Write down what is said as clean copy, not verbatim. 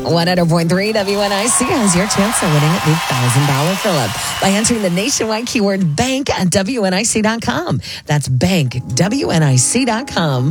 100.3 WNIC has your chance of winning the $1,000 Phillip by entering the nationwide keyword bank at WNIC.com. That's bank, WNIC.com.